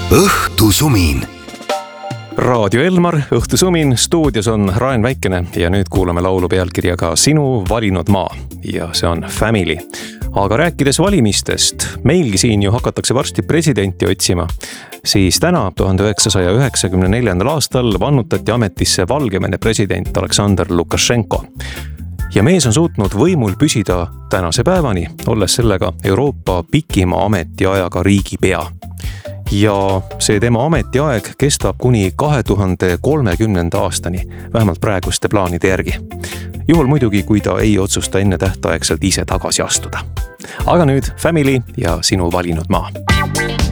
õhtusumin. Raadio Elmar, õhtusumin, stuudios on Raen Väikene ja nüüd kuulame laulu pealkirjaga Sinu valinud maa ja see on Family. Aga rääkides valimistest, meilgi siin ju hakatakse varsti presidenti otsima, siis täna 1994. aastal vannutati ametisse Valgevene president Aleksandr Lukašenko. Ja mees on suutnud võimul püsida tänase päevani, olles sellega Euroopa pikima ametiajaga riigipea. Ja see tema ametiaeg kestab kuni 2030. aastani, vähemalt praeguste plaanide järgi. Juhul muidugi, kui ta ei otsusta enne tähtaegselt ise tagasi astuda. Aga nüüd Family ja Sinu valinud maa.